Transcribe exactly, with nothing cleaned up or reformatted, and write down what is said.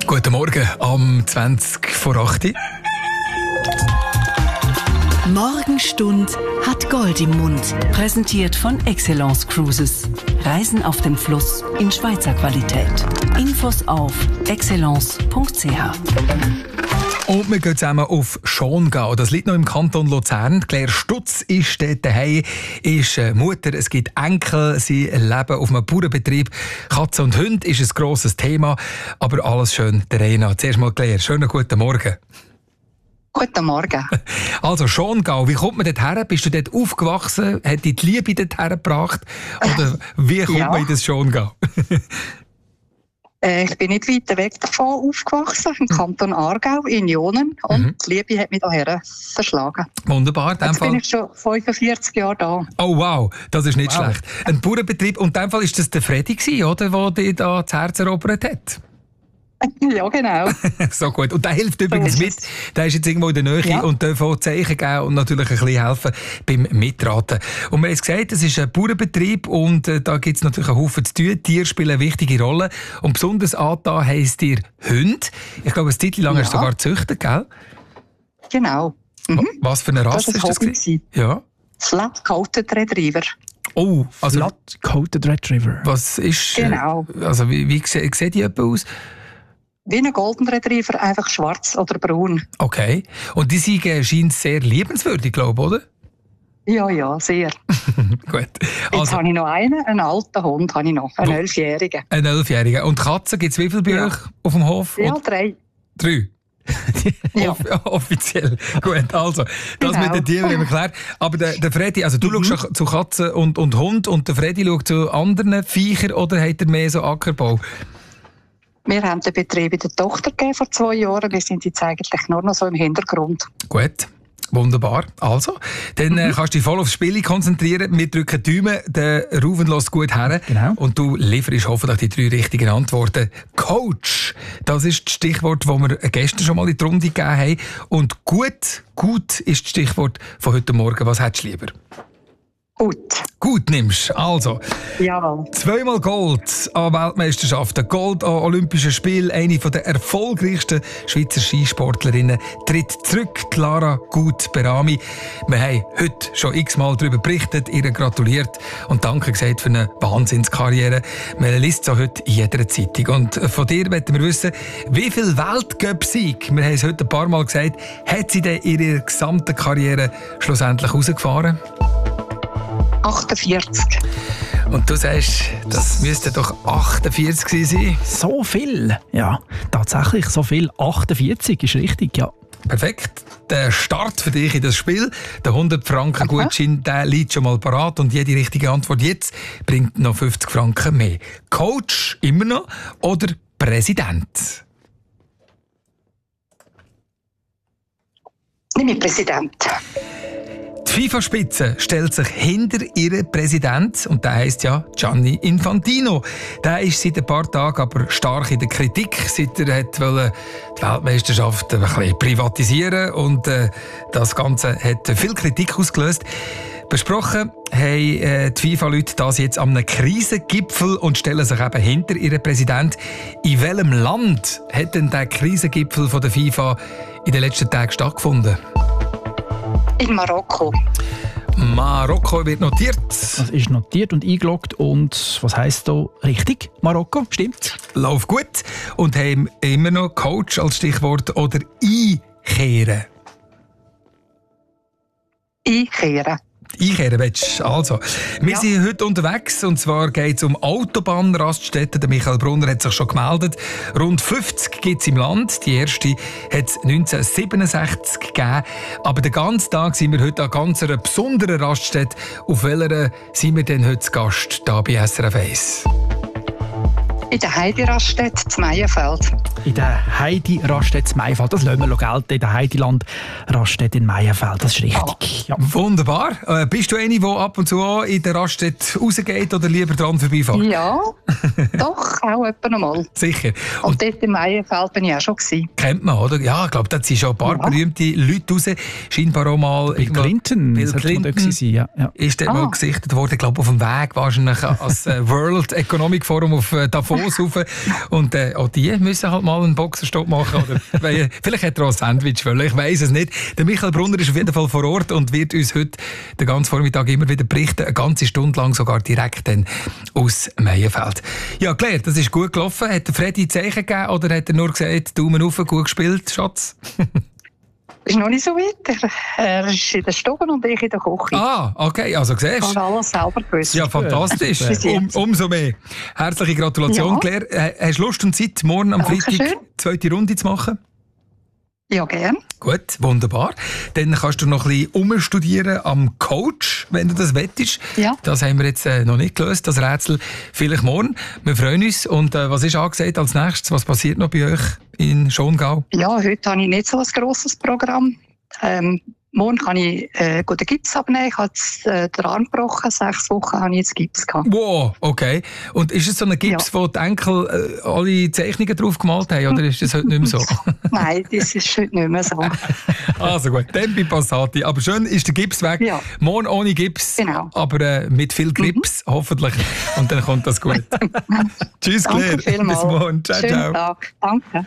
Guten Morgen am zwanzig vor acht. Morgenstund hat Gold im Mund. Präsentiert von Excellence Cruises. Reisen auf dem Fluss in Schweizer Qualität. Infos auf excellence punkt c h. Und wir gehen zusammen auf Schongau. Das liegt noch im Kanton Luzern. Claire Stutz ist dort daheim, ist Mutter, es gibt Enkel, sie leben auf einem Bauernbetrieb. Katze und Hund ist ein grosses Thema, aber alles schön der Reihe nach. Zuerst mal Claire, schönen guten Morgen. Guten Morgen. Also Schongau, wie kommt man dort her? Bist du dort aufgewachsen? Hat dich die Liebe dort hergebracht? Oder wie kommt Ja. man in das Schongau? Äh, ich bin nicht weit weg davon aufgewachsen, im Kanton Aargau, in Jonen. Und Mhm. die Liebe hat mich hierher verschlagen. Wunderbar, in dem Jetzt bin Fall. ich schon fünfundvierzig Jahre da. Oh wow, das ist nicht Wow. schlecht. Ein Bauernbetrieb, und in dem Fall ist das der Freddy gewesen, oder, der dich da das Herz erobert hat? Ja, genau. So gut. Und der hilft übrigens ist mit. Der ist jetzt irgendwo in der Nähe Ja. und darf auch Zeichen geben und natürlich ein bisschen helfen beim Mitraten. Und wir haben es gesagt, es ist ein Bauernbetrieb und äh, da gibt es natürlich einen Haufen zu tun. Tiere spielen eine wichtige Rolle. Und besonders angetan heisst ihr Hund. Ich glaube, eine Zeit lang Ja. hast du sogar gezüchtet, gell? Genau. Mhm. Was für eine Rasse Das ist war das? Hobby gewesen? gewesen. Ja. Flat-Coated Retriever. Oh, also Flat-Coated Retriever. was ist... äh, Genau. Also wie, wie sieht, sieht die etwa aus? Wie ein Golden Retriever, einfach schwarz oder braun. Okay. Und die sind äh, scheint sehr liebenswürdig, glaube ich, oder? Ja, ja, sehr. Gut. Jetzt Also, habe ich noch einen, einen alten Hund habe ich noch, einen Wo- elfjährigen. ein Elfjähriger. Und Katzen, gibt es wie viele bei Ja. euch auf dem Hof? Ja, Oder- drei. Drei. Ja. Off- offiziell. Gut, also, das Genau. mit den Tieren haben wir geklärt. Aber der, der Freddy, also du Mhm. schaust zu Katzen und, und Hund und der Freddy schaut zu anderen Viechern oder hat er mehr so Ackerbau? Wir haben den Betrieb in der Tochter gegeben vor zwei Jahren. Wir sind jetzt eigentlich nur noch so im Hintergrund. Gut. Wunderbar. Also, dann äh, kannst du dich voll aufs Spiel konzentrieren. Wir drücken die Daumen, der Ruven lässt gut her. Genau. Und du lieferst hoffentlich die drei richtigen Antworten. Coach, das ist das Stichwort, das wir gestern schon mal in die Runde gegeben haben. Und gut, gut ist das Stichwort von heute Morgen. Was hättest du lieber? Gut. Gut nimmst. Also, Jawohl. zweimal Gold an Weltmeisterschaften, Gold an Olympischen Spielen. Eine der erfolgreichsten Schweizer Skisportlerinnen tritt zurück, Clara Gut-Berami. Wir haben heute schon x-mal darüber berichtet, ihr gratuliert und danke gesagt für eine Wahnsinnskarriere. Man liest es auch heute in jeder Zeitung. Und von dir möchten wir wissen, wie viel Weltcup-Sieg, wir haben es heute ein paar Mal gesagt, hat sie denn in ihrer gesamten Karriere schlussendlich rausgefahren? achtundvierzig. Und du sagst, das müsste doch achtundvierzig gewesen sein. So viel? Ja, tatsächlich so viel. achtundvierzig ist richtig, ja. Perfekt. Der Start für dich in das Spiel. Der hundert Franken Gutschein, der liegt schon mal parat und jede richtige Antwort jetzt bringt noch fünfzig Franken mehr. Coach immer noch oder Präsident? Nimm ich Präsident. Die FIFA-Spitze stellt sich hinter ihren Präsident und der heisst ja Gianni Infantino. Der ist seit ein paar Tagen aber stark in der Kritik, seit er hat wollte die Weltmeisterschaft ein bisschen privatisieren und äh, das Ganze hat viel Kritik ausgelöst. Besprochen haben äh, die FIFA-Leute das jetzt an einem Krisengipfel und stellen sich eben hinter ihren Präsident. In welchem Land hat denn der Krisengipfel von der FIFA in den letzten Tagen stattgefunden? In Marokko. Marokko wird notiert. Das ist notiert und eingeloggt. Und was heisst da richtig? Marokko, stimmt? Lauf gut. Und haben immer noch Coach als Stichwort oder einkehren. Einkehren. Einkehren willst du? Also, wir Ja. sind heute unterwegs und zwar geht es um Autobahnraststätten. Der Michael Brunner hat sich schon gemeldet. Rund fünfzig gibt es im Land. Die erste hat es neunzehnhundertsiebenundsechzig gegeben. Aber den ganzen Tag sind wir heute an ganz einer besonderen Raststätte. Auf welcher sind wir denn heute zu Gast hier bei S R F eins? In der Heidi-Raststätte zu Meienfeld. In der Heidi-Raststätte in Meienfeld. Das lassen wir noch gelten. In der Heidiland-Raststätte in Meienfeld. Das ist richtig. Ja. Wunderbar. Äh, bist du eine, die ab und zu auch in der Raststätte rausgeht oder lieber dran vorbeifährt? Ja, doch, auch etwa noch mal. Sicher. Und, Und dort in Meienfeld bin ich auch schon gewesen. kennt man, oder? Ja, ich glaube, da sind schon ein paar Ja. berühmte Leute raus. Scheinbar auch mal... Bill Clinton. Bill sollte man Clinton. dort gewesen sein, ja. Ja. Ist dort Ah. mal gesichtet worden, ich glaube auf dem Weg wahrscheinlich als äh, World Economic Forum auf äh, Davos rauf. Und äh, auch die müssen halt mal mal einen Boxenstopp machen. Oder weil, vielleicht hat er auch ein Sandwich wollen, ich weiss es nicht. Der Michael Brunner ist auf jeden Fall vor Ort und wird uns heute den ganzen Vormittag immer wieder berichten, eine ganze Stunde lang sogar direkt dann aus Meienfeld. Ja, Claire, das ist gut gelaufen. Hat der Freddy Zeichen gegeben oder hat er nur gesagt, Daumen rauf, gut gespielt, Schatz? Ist noch nicht so weit. Er ist in der Stube und ich in der Küche. Ah, okay, also siehst du. Ich habe alles selber gewusst. Ja, fantastisch. Um, umso mehr. Herzliche Gratulation, ja. Claire. Hast du Lust und Zeit, morgen am Dankeschön. Freitag die zweite Runde zu machen? Ja, gern. Gut, wunderbar. Dann kannst du noch ein bisschen umstudieren am Coach, wenn du das wettest. Ja. Das haben wir jetzt äh, noch nicht gelöst, das Rätsel. Vielleicht morgen. Wir freuen uns. Und äh, was ist angesagt als nächstes? Was passiert noch bei euch in Schongau? Ja, heute habe ich nicht so ein grosses Programm. Ähm, morgen kann ich äh, gut den Gips abnehmen. Ich habe jetzt, äh, den Arm gebrochen. Sechs Wochen habe ich jetzt Gips gehabt. Wow, okay. Und ist es so ein Gips, ja. wo die Enkel äh, alle Zeichnungen drauf gemalt haben, oder ist das heute nicht mehr so? Nein, das ist heute nicht mehr so. Also gut, Tempi Passati. Aber schön ist der Gips weg. Ja. Morgen ohne Gips, genau. aber äh, mit viel Grips, mhm. hoffentlich. Und dann kommt das gut. Tschüss, Claire. Danke vielmals. Bis morgen. Ciao, Schönen ciao. Tag. Danke.